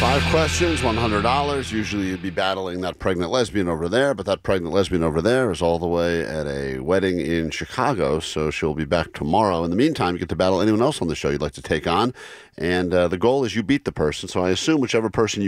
5 questions, $100. Usually you'd be battling that pregnant lesbian over there, but that pregnant lesbian over there is all the way at a wedding in Chicago, so she'll be back tomorrow. In the meantime, you get to battle anyone else on the show you'd like to take on, and the goal is you beat the person, so I assume whichever person you